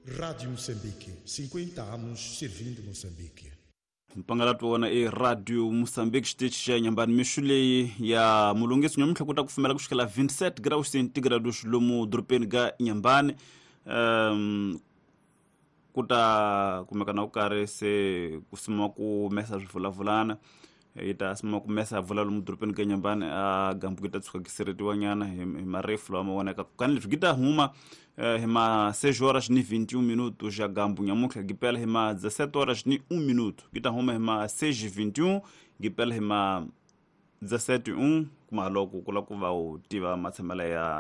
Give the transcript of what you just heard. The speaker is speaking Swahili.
Rádio Moçambique, 50 anos servindo Moçambique. Mpangala tuona Radio Moçambique state ya nyambani mishule ya mulungesu nyomutla kuta kufumela kushikala 27 graus centigrados lomu dropeni ga nyambani kuta kumekana ukare se kusima ku message vulavulana ita sima ku message vulalo mu dropeni ga nyambani gambu kita tsuka kisireti wanyana hema reflo amaoneka kanile tukita huma hema 6 horas ni 21 minutos já gambu nyamukha gipela hema 17 horas ni 1 minuto kita huma hema 6:21 gipela hema 17:1 kuma loko kula kuva utiva matsemela ya